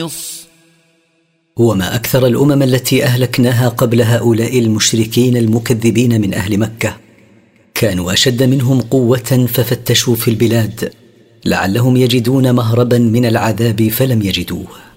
وما أكثر الأمم التي أهلكناها قبل هؤلاء المشركين المكذبين من أهل مكة، كانوا أشد منهم قوة ففتشوا في البلاد لعلهم يجدون مهربا من العذاب فلم يجدوه.